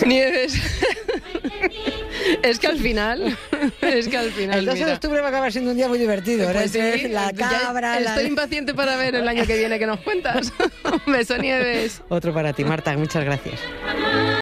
Nieves. Es que al final. El 12 de octubre va a acabar siendo un día muy divertido. Pues sí, la cabra. Estoy impaciente para ver el año que viene que nos cuentas. Un beso, Nieves. Otro para ti, Marta. Muchas gracias.